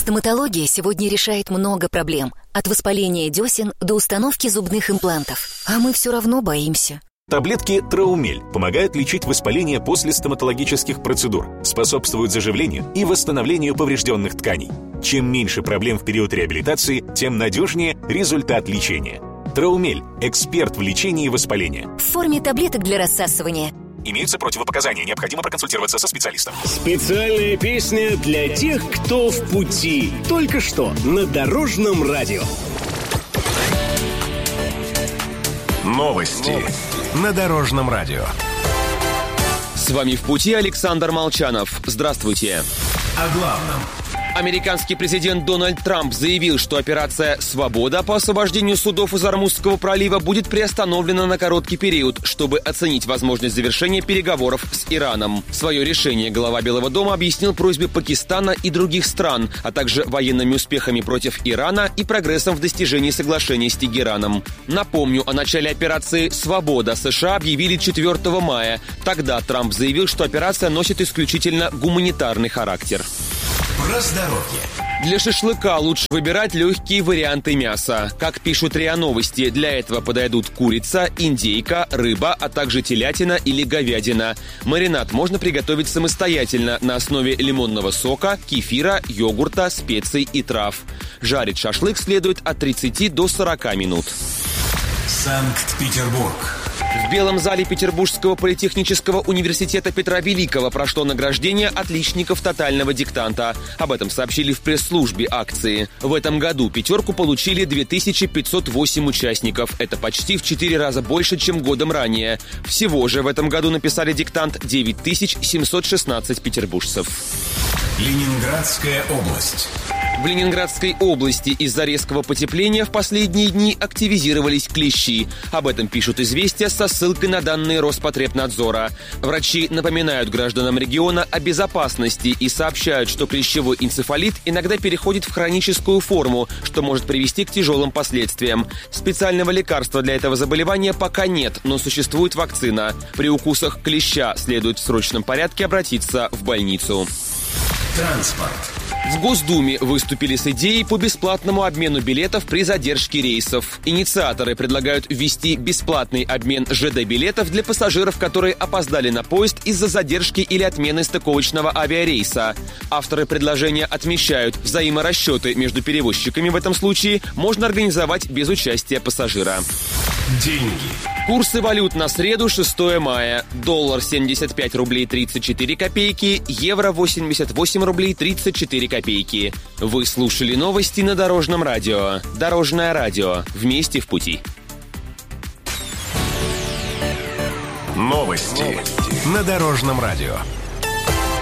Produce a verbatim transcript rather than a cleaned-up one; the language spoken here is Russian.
Стоматология сегодня решает много проблем. От воспаления десен до установки зубных имплантов. А мы все равно боимся. Таблетки Траумель помогают лечить воспаление после стоматологических процедур, способствуют заживлению и восстановлению поврежденных тканей. Чем меньше проблем в период реабилитации, тем надежнее результат лечения. Траумель – эксперт в лечении воспаления. В форме таблеток для рассасывания. Имеются противопоказания, необходимо проконсультироваться со специалистом. Специальная песня для тех, кто в пути. Только что на Дорожном радио. Новости на Дорожном радио. С вами в пути Александр Молчанов. Здравствуйте. О главном. Американский президент Дональд Трамп заявил, что операция «Свобода» по освобождению судов из Ормузского пролива будет приостановлена на короткий период, чтобы оценить возможность завершения переговоров с Ираном. Свое решение глава Белого дома объяснил просьбе Пакистана и других стран, а также военными успехами против Ирана и прогрессом в достижении соглашения с Тегераном. Напомню, о начале операции «Свобода» США объявили четвёртого мая. Тогда Трамп заявил, что операция носит исключительно гуманитарный характер. Про здоровье. Для шашлыка лучше выбирать легкие варианты мяса. Как пишут РИА Новости, для этого подойдут курица, индейка, рыба, а также телятина или говядина. Маринад можно приготовить самостоятельно на основе лимонного сока, кефира, йогурта, специй и трав. Жарить шашлык следует от тридцати до сорока минут. Санкт-Петербург. В Белом зале Петербургского политехнического университета Петра Великого прошло награждение отличников тотального диктанта. Об этом сообщили в пресс-службе акции. В этом году пятерку получили две тысячи пятьсот восемь участников. Это почти в четыре раза больше, чем годом ранее. Всего же в этом году написали диктант девять тысяч семьсот шестнадцать петербуржцев. Ленинградская область. В Ленинградской области из-за резкого потепления в последние дни активизировались клещи. Об этом пишут «Известия» со ссылкой на данные Роспотребнадзора. Врачи напоминают гражданам региона о безопасности и сообщают, что клещевой энцефалит иногда переходит в хроническую форму, что может привести к тяжелым последствиям. Специального лекарства для этого заболевания пока нет, но существует вакцина. При укусах клеща следует в срочном порядке обратиться в больницу. Транспорт. В Госдуме выступили с идеей по бесплатному обмену билетов при задержке рейсов. Инициаторы предлагают ввести бесплатный обмен ЖД-билетов для пассажиров, которые опоздали на поезд из-за задержки или отмены стыковочного авиарейса. Авторы предложения отмечают, взаиморасчеты между перевозчиками в этом случае можно организовать без участия пассажира. Деньги. Курсы валют на среду, шестого мая. Доллар семьдесят пять рублей тридцать четыре копейки, евро восемьдесят восемь рублей тридцать четыре копейки. Вы слушали новости на Дорожном радио. Дорожное радио. Вместе в пути. Новости на Дорожном радио.